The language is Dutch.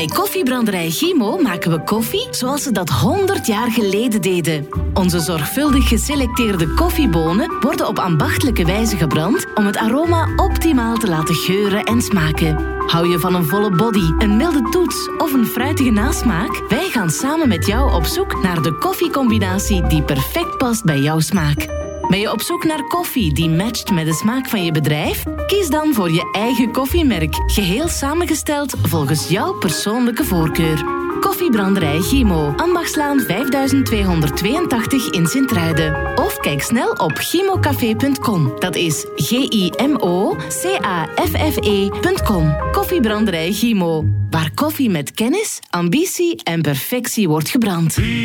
Bij Koffiebranderij Gimo maken we koffie zoals ze dat 100 jaar geleden deden. Onze zorgvuldig geselecteerde koffiebonen worden op ambachtelijke wijze gebrand om het aroma optimaal te laten geuren en smaken. Hou je van een volle body, een milde toets of een fruitige nasmaak? Wij gaan samen met jou op zoek naar de koffiecombinatie die perfect past bij jouw smaak. Ben je op zoek naar koffie die matcht met de smaak van je bedrijf? Kies dan voor je eigen koffiemerk, geheel samengesteld volgens jouw persoonlijke voorkeur. Koffiebranderij Gimo, Ambachtslaan 5282 in Sint-Truiden. Of kijk snel op gimocafé.com. Dat is GIMOCAFFE.com. Koffiebranderij Gimo, waar koffie met kennis, ambitie en perfectie wordt gebrand.